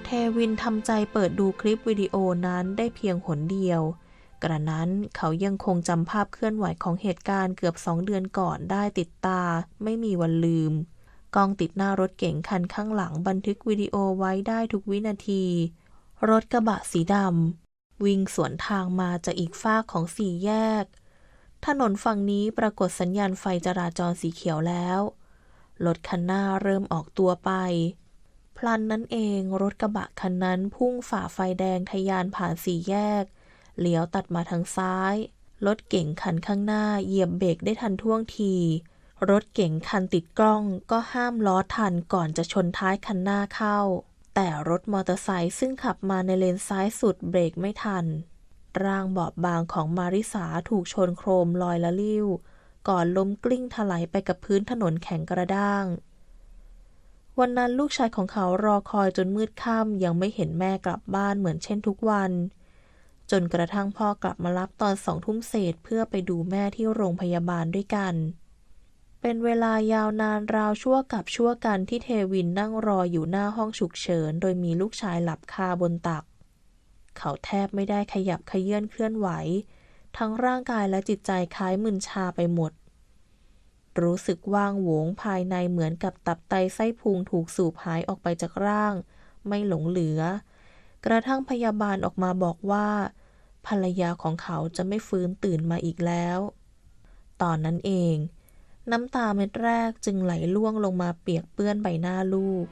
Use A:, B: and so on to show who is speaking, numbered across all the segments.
A: เทวินทำใจเปิดดูคลิปวิดีโอนั้นได้เพียงหนเดียวกระนั้นเขายังคงจำภาพเคลื่อนไหวของเหตุการณ์เกือบ2 เดือนก่อนได้ติดตาไม่มีวันลืมกล้องติดหน้ารถเก๋งคันข้างหลังบันทึกวิดีโอไว้ได้ทุกวินาทีรถกระบะสีดำวิ่งสวนทางมาจากอีกฟากของสี่แยกถนนฝั่งนี้ปรากฏสัญญาณไฟจราจรสีเขียวแล้วรถคันหน้าเริ่มออกตัวไปพลันนั้นเองรถกระบะคันนั้นพุ่งฝ่าไฟแดงทะยานผ่านสี่แยกเลี้ยวตัดมาทางซ้ายรถเก๋งคันข้างหน้าเหยียบเบรกได้ทันท่วงทีรถเก๋งคันติดกล้องก็ห้ามล้อทันก่อนจะชนท้ายคันหน้าเข้าแต่รถมอเตอร์ไซค์ซึ่งขับมาในเลนซ้ายสุดเบรกไม่ทันร่างบอบบางของมาริสาถูกชนโครมลอยละลิ้วก่อนล้มกลิ้งถลายไปกับพื้นถนนแข็งกระด้างวันนั้นลูกชายของเขารอคอยจนมืดค่ำยังไม่เห็นแม่กลับบ้านเหมือนเช่นทุกวันจนกระทั่งพ่อกลับมารับตอน2 ทุ่มเศษเพื่อไปดูแม่ที่โรงพยาบาลด้วยกันเป็นเวลายาวนานราวชั่วกับชั่วกันที่เทวินนั่งรออยู่หน้าห้องฉุกเฉินโดยมีลูกชายหลับคาบนตักเขาแทบไม่ได้ขยับเขยื้อนเคลื่อนไหวทั้งร่างกายและจิตใจคล้ายมึนชาไปหมดรู้สึกว่างโหวงภายในเหมือนกับตับไตไส้พุงถูกสูบหายออกไปจากร่างไม่หลงเหลือกระทั่งพยาบาลออกมาบอกว่าภรรยาของเขาจะไม่ฟื้นตื่นมาอีกแล้วตอนนั้นเองน้ำตาเม็ดแรกจึงไหลล่วงลงมาเปียกเปื้อนใบหน้าลูก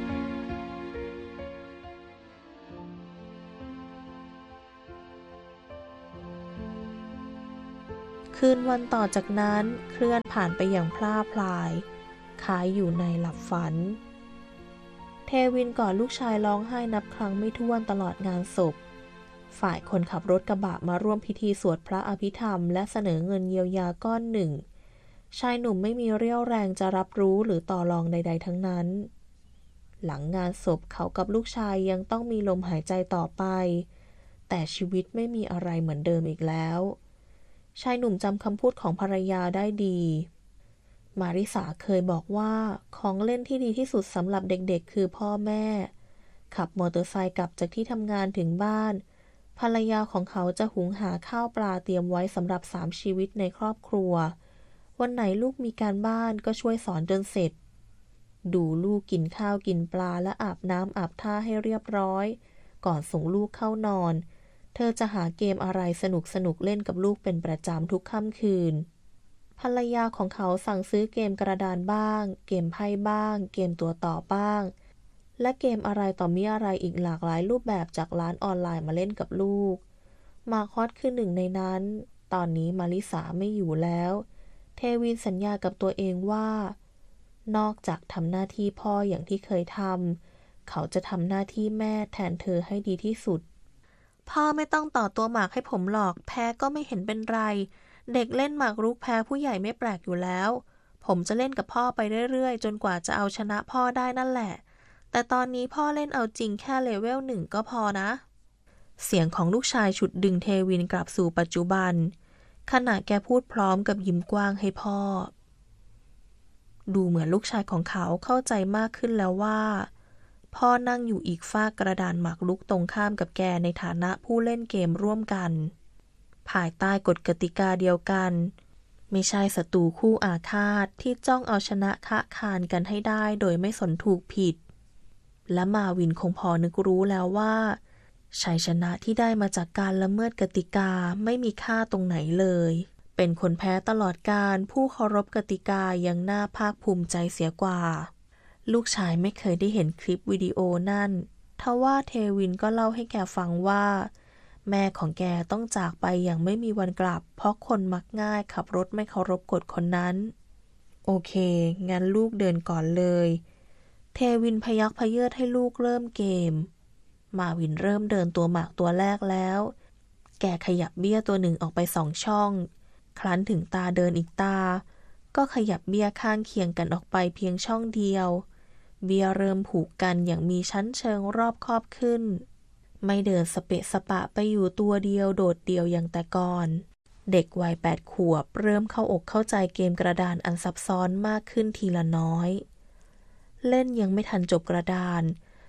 A: คืนวันต่อจากนั้นเคลื่อนผ่านไปอย่างพล่าพลายคล้ายอยู่ในหลับฝันเทวินกอดลูกชายร้องไห้นับครั้งไม่ถ้วนตลอดงานศพฝ่ายคนขับรถกระบะมาร่วมพิธีสวดพระอภิธรรมและเสนอเงินเยียวยาก้อนหนึ่งชายหนุ่มไม่มีเรี่ยวแรงจะรับรู้หรือต่อรองใดๆทั้งนั้นหลังงานศพเขากับลูกชายยังต้องมีลมหายใจต่อไปแต่ชีวิตไม่มีอะไรเหมือนเดิมอีกแล้วชายหนุ่มจำคำพูดของภรรยาได้ดีมาริสาเคยบอกว่าของเล่นที่ดีที่สุดสำหรับเด็กๆคือพ่อแม่ขับมอเตอร์ไซค์กลับจากที่ทำงานถึงบ้านภรรยาของเขาจะหุงหาข้าวปลาเตรียมไว้สำหรับ3 ชีวิตในครอบครัววันไหนลูกมีการบ้านก็ช่วยสอนจนเสร็จดูลูกกินข้าวกินปลาและอาบน้ำอาบท่าให้เรียบร้อยก่อนส่งลูกเข้านอนเธอจะหาเกมอะไรสนุกเล่นกับลูกเป็นประจำทุกค่ำคืนภรรยาของเขาสั่งซื้อเกมกระดานบ้างเกมไพ่บ้างเกมตัวต่อบ้างและเกมอะไรต่อมีอะไรอีกหลากหลายรูปแบบจากร้านออนไลน์มาเล่นกับลูกมาคอสคือหนึ่งในนั้นตอนนี้มาริสาไม่อยู่แล้วเทวินสัญญากับตัวเองว่านอกจากทำหน้าที่พ่ออย่างที่เคยทำเขาจะทำหน้าที่แม่แทนเธอให้ดีที่สุดพ่อไม่ต้องต่อตัวหมากให้ผมหรอกแพ้ก็ไม่เห็นเป็นไรเด็กเล่นหมากรุกแพ้ผู้ใหญ่ไม่แปลกอยู่แล้วผมจะเล่นกับพ่อไปเรื่อยๆจนกว่าจะเอาชนะพ่อได้นั่นแหละแต่ตอนนี้พ่อเล่นเอาจริงแค่เลเวล1ก็พอนะเสียงของลูกชายฉุดดึงเทวินกลับสู่ปัจจุบันขณะแกพูดพร้อมกับยิ้มกว้างให้พ่อดูเหมือนลูกชายของเขาเข้าใจมากขึ้นแล้วว่าพ่อนั่งอยู่อีกฝากกระดานหมากรุกตรงข้ามกับแกในฐานะผู้เล่นเกมร่วมกันภายใต้กฎกติกาเดียวกันไม่ใช่ศัตรูคู่อาฆาตที่จ้องเอาชนะคะคานกันให้ได้โดยไม่สนถูกผิดและมาวินคงพอนึกรู้แล้วว่าชัยชนะที่ได้มาจากการละเมิดกติกาไม่มีค่าตรงไหนเลยเป็นคนแพ้ตลอดกาลผู้เคารพกติกายังน่าภาคภูมิใจเสียกว่าลูกชายไม่เคยได้เห็นคลิปวิดีโอนั่นทว่าเทวินก็เล่าให้แกฟังว่าแม่ของแกต้องจากไปอย่างไม่มีวันกลับเพราะคนมักง่ายขับรถไม่เคารพกฎคนนั้นโอเคงั้นลูกเดินก่อนเลยเทวินพยักพเยิดให้ลูกเริ่มเกมมาวินเริ่มเดินตัวหมากตัวแรกแล้วแกขยับเบี้ยตัวหนึ่งออกไป2 ช่องครั้นถึงตาเดินอีกตาก็ขยับเบี้ยข้างเคียงกันออกไปเพียงช่องเดียวเบี้ยเริ่มผูกกันอย่างมีชั้นเชิงรอบคอบขึ้นไม่เดินสเปะสปะไปอยู่ตัวเดียวโดดเดี่ยวอย่างแต่ก่อนเด็กวัย8 ขวบเริ่มเข้าอกเข้าใจเกมกระดานอันซับซ้อนมากขึ้นทีละน้อยเล่นยังไม่ทันจบกระดาน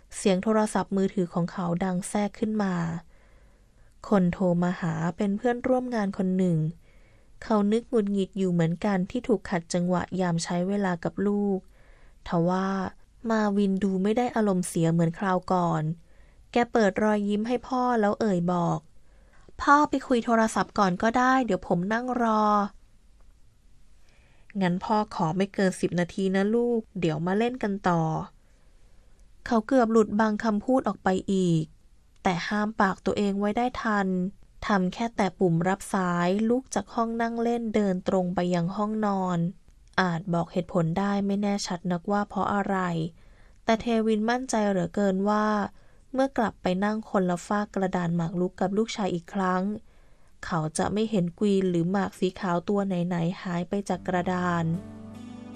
A: เสียงโทรศัพท์มือถือของเขาดังแทรกขึ้นมาคนโทรมาหาเป็นเพื่อนร่วมงานคนหนึ่งเขานึกหงุดหงิดอยู่เหมือนกันที่ถูกขัดจังหวะยามใช้เวลากับลูกทว่ามาวินดูไม่ได้อารมณ์เสียเหมือนคราวก่อนแกเปิดรอยยิ้มให้พ่อแล้วเอ่ยบอกพ่อไปคุยโทรศัพท์ก่อนก็ได้เดี๋ยวผมนั่งรองั้นพ่อขอไม่เกิน10 นาทีนะลูกเดี๋ยวมาเล่นกันต่อเขาเกือบหลุดบางคำพูดออกไปอีกแต่ห้ามปากตัวเองไว้ได้ทันทำแค่แต่ปุ่มรับสายลุกจากห้องนั่งเล่นเดินตรงไปยังห้องนอนอาจบอกเหตุผลได้ไม่แน่ชัดนักว่าเพราะอะไรแต่เทวินมั่นใจเหลือเกินว่าเมื่อกลับไปนั่งคนละฟากกระดานหมากรุกกับลูกชายอีกครั้งเขาจะไม่เห็นกวีนหรือหมากสีขาวตัวไหนๆหายไปจากกระดาน